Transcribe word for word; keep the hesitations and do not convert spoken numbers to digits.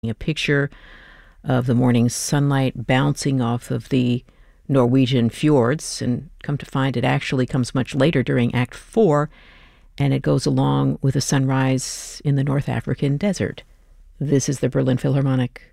A picture of the morning sunlight bouncing off of the Norwegian fjords, and come to find it actually comes much later during Act Four, and it goes along with a sunrise in the North African desert. This is the Berlin Philharmonic.